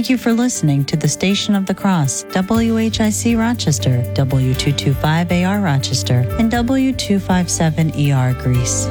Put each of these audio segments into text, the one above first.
Thank you for listening to the Station of the Cross, WHIC Rochester, W225AR Rochester, and W257ER Greece.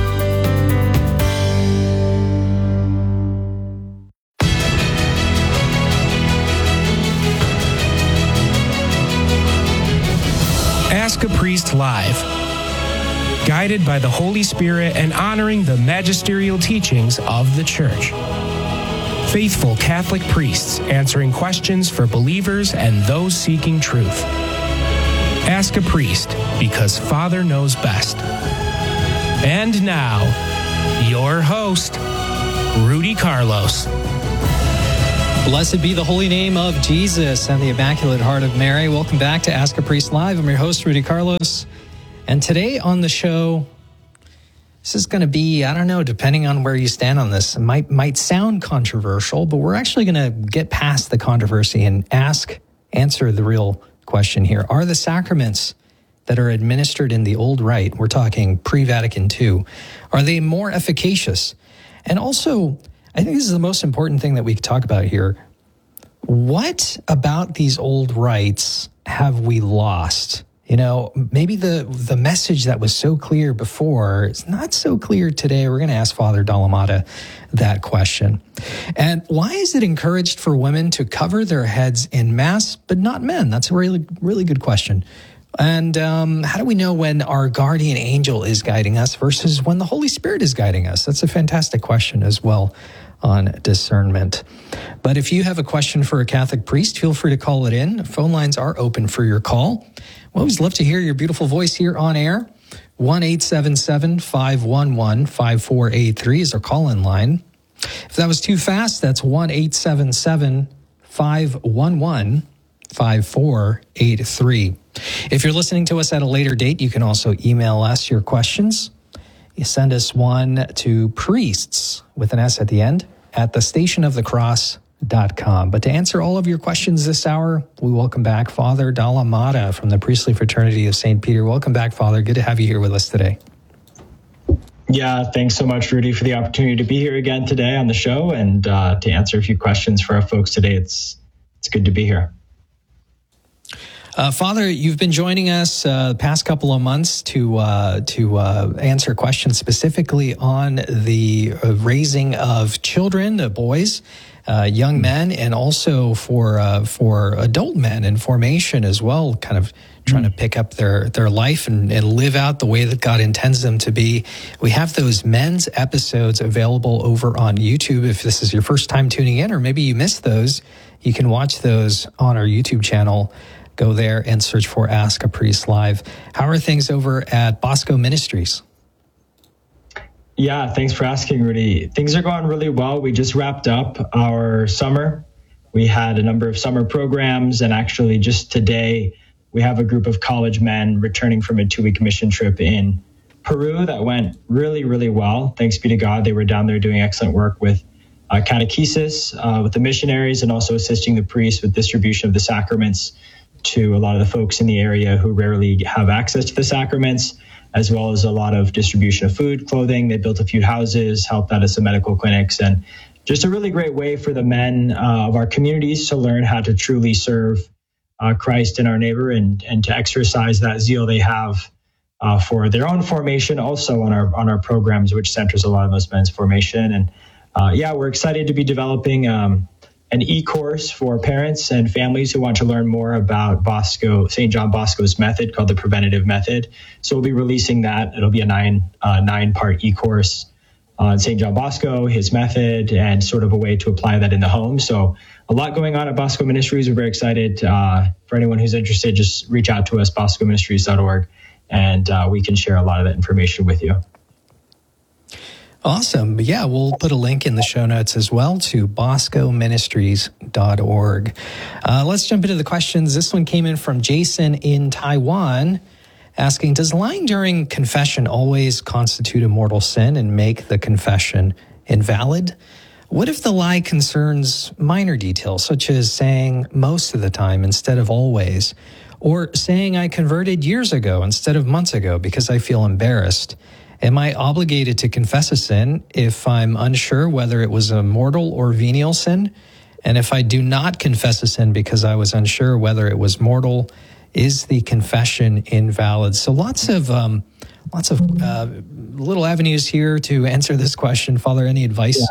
Ask a Priest Live. Guided by the Holy Spirit and honoring the magisterial teachings of the Church. Faithful Catholic priests answering questions for believers and those seeking truth. Ask a Priest, because Father knows best. And now, your host, Rudy Carlos. Blessed be the holy name of Jesus and the Immaculate Heart of Mary. Welcome back to Ask a Priest Live. I'm your host, Rudy Carlos. And today on the show, this is going to be, I don't know, depending on where you stand on this, it might sound controversial, but we're actually going to get past the controversy and answer the real question here. Are the sacraments that are administered in the old rite, we're talking pre-Vatican II, are they more efficacious? And also, I think this is the most important thing that we could talk about here. What about these old rites have we lost? You know, maybe the message that was so clear before is not so clear today. We're going to ask Father Dallamada that question. And why is it encouraged for women to cover their heads in Mass, but not men? That's a really, really good question. And how do we know when our guardian angel is guiding us versus when the Holy Spirit is guiding us? That's a fantastic question as well on discernment. But if you have a question for a Catholic priest, feel free to call it in. Phone lines are open for your call. We always love to hear your beautiful voice here on air. 1-877-511-5483 is our call-in line. If that was too fast, that's 1-877-511-5483. If you're listening to us at a later date, you can also email us your questions. You send us one to priests with an S at the end at thestationofthecross.com. But to answer all of your questions this hour, we welcome back Father Dallamada from the Priestly Fraternity of St. Peter. Welcome back, Father. Good to have you here with us today. Yeah, thanks so much, Rudy, for the opportunity to be here again today on the show and to answer a few questions for our folks today. It's good to be here. Father, you've been joining us the past couple of months to answer questions specifically on the raising of children, boys, young men, and also for adult men in formation as well, kind of trying to pick up their life and live out the way that God intends them to be. We have those men's episodes available over on YouTube. If this is your first time tuning in, or maybe you missed those, you can watch those on our YouTube channel. Go there and search for Ask a Priest Live. How are things over at Bosco Ministries? Yeah, thanks for asking, Rudy. Things are going really well. We just wrapped up our summer. We had a number of summer programs, and actually just today, we have a group of college men returning from a 2-week mission trip in Peru that went really, really well. Thanks be to God. They were down there doing excellent work with catechesis, with the missionaries, and also assisting the priests with distribution of the sacraments to a lot of the folks in the area who rarely have access to the sacraments, as well as a lot of distribution of food, clothing. They built a few houses, helped out at some medical clinics, and just a really great way for the men of our communities to learn how to truly serve Christ and our neighbor, and to exercise that zeal they have for their own formation, also on our programs, which centers a lot of those men's formation. And we're excited to be developing an e-course for parents and families who want to learn more about St. John Bosco's method called the Preventative Method. So we'll be releasing that. It'll be a nine-part e-course on St. John Bosco, his method, and sort of a way to apply that in the home. So a lot going on at Bosco Ministries. We're very excited. For anyone who's interested, just reach out to us, boscoministries.org, and we can share a lot of that information with you. Awesome. Yeah, we'll put a link in the show notes as well to boscoministries.org. Let's jump into the questions. This one came in from Jason in Taiwan, asking, does lying during confession always constitute a mortal sin and make the confession invalid? What if the lie concerns minor details, such as saying most of the time instead of always, or saying I converted years ago instead of months ago because I feel embarrassed? Am I obligated to confess a sin if I'm unsure whether it was a mortal or venial sin? And if I do not confess a sin because I was unsure whether it was mortal, is the confession invalid? So lots of little avenues here to answer this question. Father, any advice?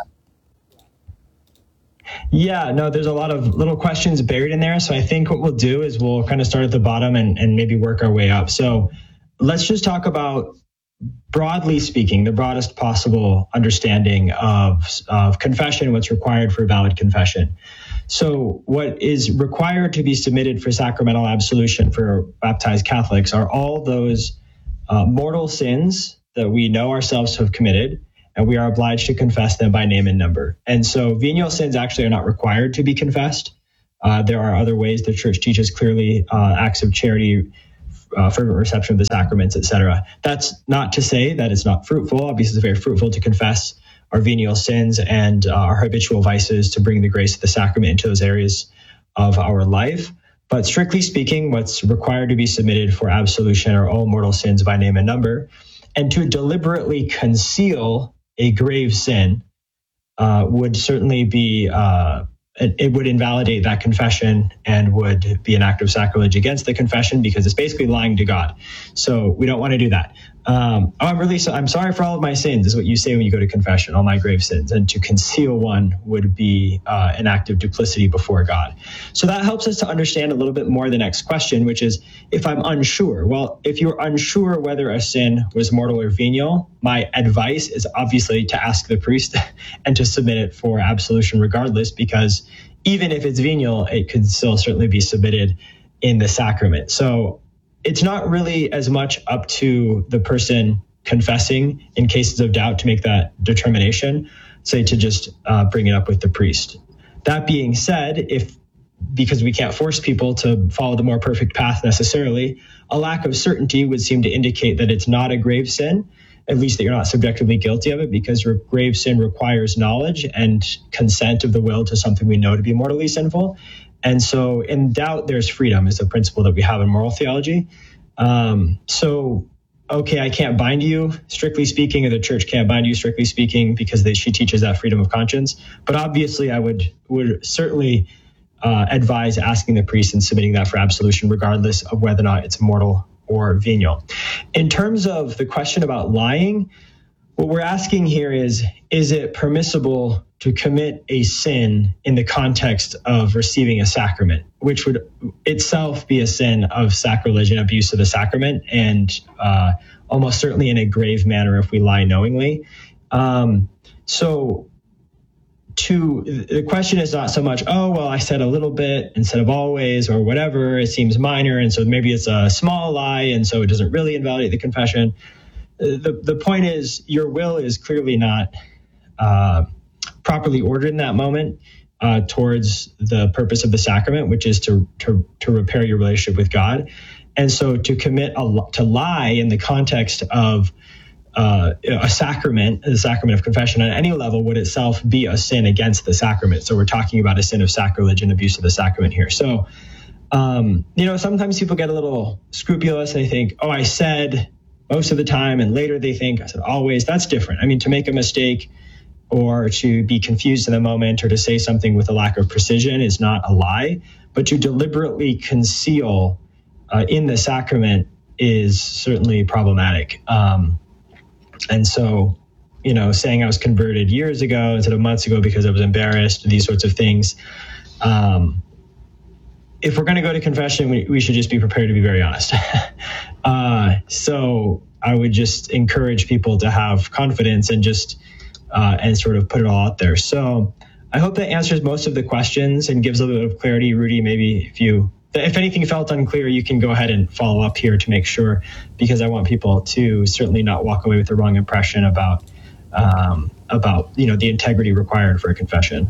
Yeah, no, there's a lot of little questions buried in there. So I think what we'll do is we'll kind of start at the bottom and maybe work our way up. So let's just talk about, broadly speaking, the broadest possible understanding of confession, what's required for valid confession. So what is required to be submitted for sacramental absolution for baptized Catholics are all those mortal sins that we know ourselves to have committed, and we are obliged to confess them by name and number. And so venial sins actually are not required to be confessed. There are other ways the Church teaches clearly, acts of charity, fervent reception of the sacraments, etc. That's not to say that it's not fruitful. Obviously, it's very fruitful to confess our venial sins and our habitual vices to bring the grace of the sacrament into those areas of our life. But strictly speaking, what's required to be submitted for absolution are all mortal sins by name and number. And to deliberately conceal a grave sin would certainly be, it would invalidate that confession and would be an act of sacrilege against the confession, because it's basically lying to God. So we don't want to do that. I'm sorry for all of my sins is what you say when you go to confession, all my grave sins. And to conceal one would be an act of duplicity before God. So that helps us to understand a little bit more the next question, which is, if I'm unsure. Well, if you're unsure whether a sin was mortal or venial, my advice is obviously to ask the priest and to submit it for absolution regardless, because even if it's venial, it could still certainly be submitted in the sacrament. So it's not really as much up to the person confessing in cases of doubt to make that determination, say to just bring it up with the priest. That being said, because we can't force people to follow the more perfect path necessarily, a lack of certainty would seem to indicate that it's not a grave sin, at least that you're not subjectively guilty of it, because your grave sin requires knowledge and consent of the will to something we know to be mortally sinful. And so in doubt, there's freedom is a principle that we have in moral theology. Okay, I can't bind you, strictly speaking, or the Church can't bind you, strictly speaking, because she teaches that freedom of conscience. But obviously, I would certainly advise asking the priest and submitting that for absolution, regardless of whether or not it's mortal or venial. In terms of the question about lying, what we're asking here is it permissible to commit a sin in the context of receiving a sacrament, which would itself be a sin of sacrilege and abuse of the sacrament, and almost certainly in a grave manner if we lie knowingly. So the question is not so much, I said a little bit instead of always or whatever, it seems minor, and so maybe it's a small lie, and so it doesn't really invalidate the confession. The point is, your will is clearly not properly ordered in that moment towards the purpose of the sacrament, which is to repair your relationship with God. And so to commit to lie in the context of a sacrament, the sacrament of confession on any level, would itself be a sin against the sacrament. So we're talking about a sin of sacrilege and abuse of the sacrament here. So, sometimes people get a little scrupulous. They think, I said most of the time, and later they think I said always. That's different. I mean, to make a mistake or to be confused in the moment or to say something with a lack of precision is not a lie, but to deliberately conceal in the sacrament is certainly problematic. And so, saying I was converted years ago instead of months ago because I was embarrassed, these sorts of things. If we're going to go to confession, we should just be prepared to be very honest. So I would just encourage people to have confidence and just and sort of put it all out there. So I hope that answers most of the questions and gives a little bit of clarity. Rudy, maybe if anything felt unclear, you can go ahead and follow up here to make sure, because I want people to certainly not walk away with the wrong impression about the integrity required for a confession.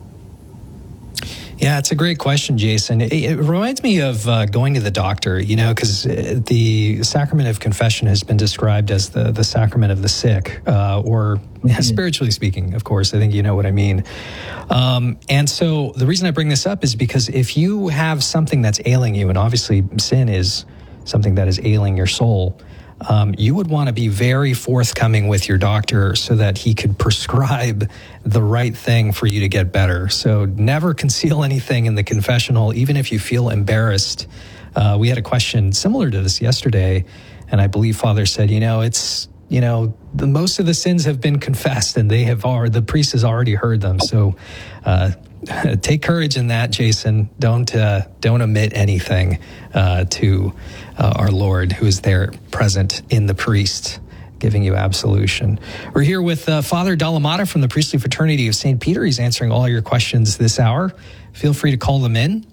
Yeah, it's a great question, Jason. It reminds me of going to the doctor, because the sacrament of confession has been described as the sacrament of the sick, or spiritually speaking, of course. I think you know what I mean. And so the reason I bring this up is because if you have something that's ailing you, and obviously sin is something that is ailing your soul, you would want to be very forthcoming with your doctor so that he could prescribe the right thing for you to get better. So never conceal anything in the confessional, even if you feel embarrassed. We had a question similar to this yesterday, and I believe Father said, most of the sins have been confessed, and the priest has already heard them. So take courage in that, Jason. Don't omit anything to our Lord, who is there present in the priest, giving you absolution. We're here with Father Dalamata from the Priestly Fraternity of St. Peter. He's answering all your questions this hour. Feel free to call them in,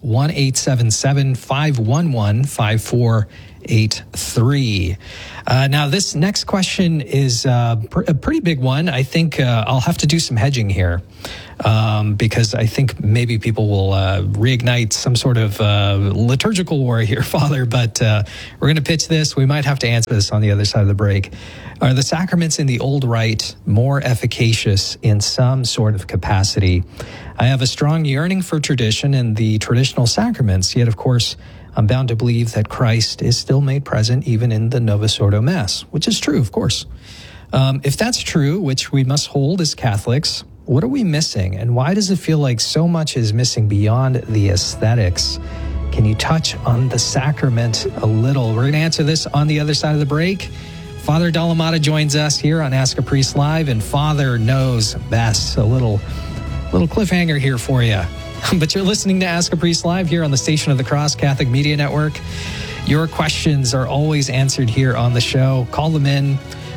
1-877-511-5483. Now, this next question is a pretty big one. I think I'll have to do some hedging here because I think maybe people will reignite some sort of liturgical war here, Father, but we're going to pitch this. We might have to answer this on the other side of the break. Are the sacraments in the old rite more efficacious in some sort of capacity? I have a strong yearning for tradition and the traditional sacraments, yet, of course, I'm bound to believe that Christ is still made present even in the Novus Ordo Mass, which is true, of course. If that's true, which we must hold as Catholics, what are we missing? And why does it feel like so much is missing beyond the aesthetics? Can you touch on the sacrament a little? We're going to answer this on the other side of the break. Father Dalamata joins us here on Ask a Priest Live, and Father knows best. A little cliffhanger here for you. But you're listening to Ask a Priest Live here on the Station of the Cross Catholic Media Network. Your questions are always answered here on the show. Call them in,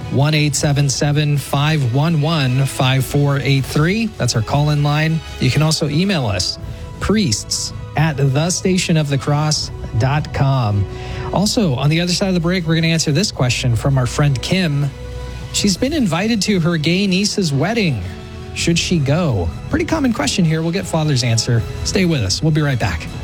1-877-511-5483. That's our call-in line. You can also email us, priests@thestationofthecross.com. Also, on the other side of the break, we're going to answer this question from our friend Kim. She's been invited to her gay niece's wedding. Should she go? Pretty common question here. We'll get Father's answer. Stay with us. We'll be right back.